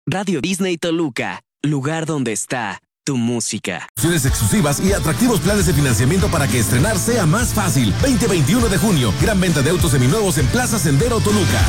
Radio Disney Toluca, lugar donde está tu música. Opciones exclusivas y atractivos planes de financiamiento para que estrenar sea más fácil. 20-21 de junio, gran venta de autos seminuevos en Plaza Sendero Toluca.